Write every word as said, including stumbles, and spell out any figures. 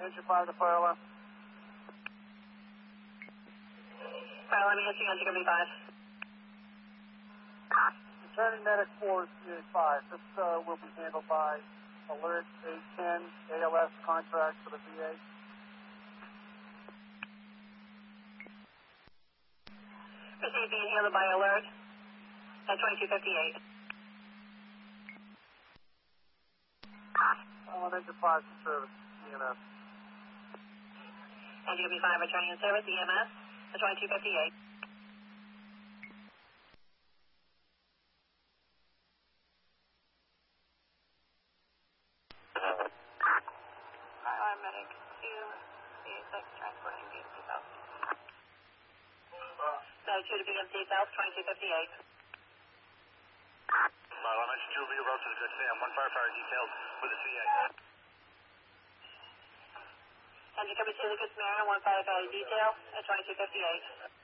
Engine five to fire alarm. Fire alarm answering on Jacoby five. Returning medic four is C A five. This uh, will be handled by Alert A ten A L S contract for the V A. Received being handled by Alert at twenty-two fifty-eight. Uh, engine five to service, E M S. And Jacoby five returning in service, E M S at twenty-two fifty-eight. Fire alarm medic two, C A six, transporting B M C South. Medic two to B M C South, twenty-two fifty-eight. Fire alarm engine two, lead route to the good Sam. One firefighter detailed with the C A. And Jacoby two, the good Marion, one firefighter detail at twenty-two fifty-eight.